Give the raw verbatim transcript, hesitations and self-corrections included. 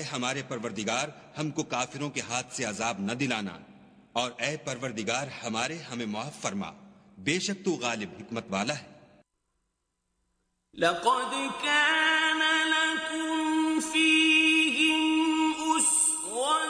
हमारे परवरदिगार, हमको काफिरों के हाथ से अजाब न दिलाना, और ए परवरदिगार हमारे हमें माफ फरमा, बेशक तू गालिब हिकमत वाला है। लक़द कान